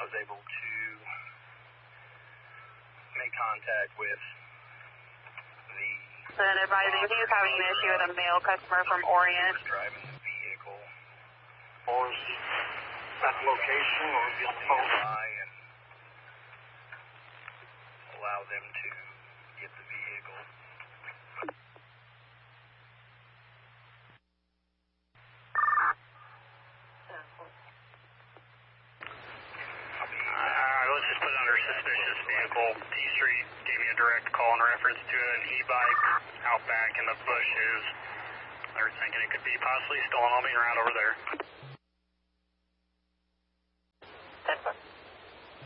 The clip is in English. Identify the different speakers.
Speaker 1: was able to make contact with the...
Speaker 2: Then advising he's having an issue with a male customer from Orient.
Speaker 1: Driving the vehicle.
Speaker 3: Or is that location or just phone?
Speaker 1: And allow them to get the vehicle.
Speaker 4: Let's just put it under suspicious vehicle. T Street gave me a direct call in reference to an e-bike out back in the bushes. They're thinking it could be possibly stolen. I'll be around over there.